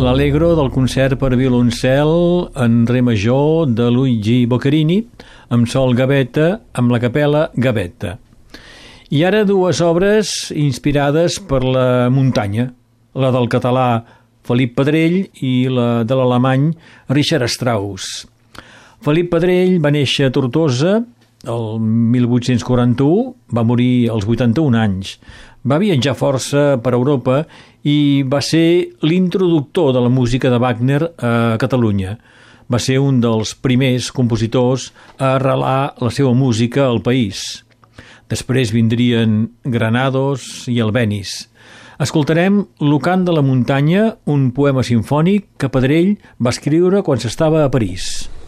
l'Allegro del concert per violoncel en re major de Luigi Boccherini, amb sol gavetta, amb la capella Gavetta. I ara dues obres inspirades per la muntanya, la del català Felip Pedrell i la de l'alemany Richard Strauss. Felip Pedrell va néixer a Tortosa el 1841, va morir als 81 anys. Va viatjar força per Europa i va ser l'introductor de la música de Wagner a Catalunya. Va ser un dels primers compositors a arrelar la seva música al país. Després vindrien Granados i Albéniz. Escoltarem Lo cant de la muntanya, un poema simfònic que Pedrell va escriure quan s'estava a París.